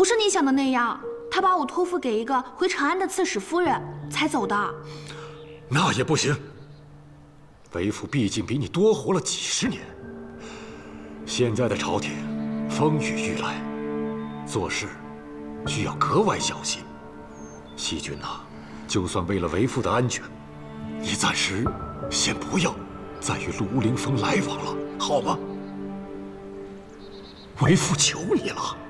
是你想的那样，他把我托付给一个回长安的刺史夫人才走的。 那也不行。为父毕竟比你多活了几十年，现在的朝廷风雨欲来，做事需要格外小心。熹君呐，就算为了为父的安全，你暂时先不要再与陆凌风来往了，好吗？为父求你了。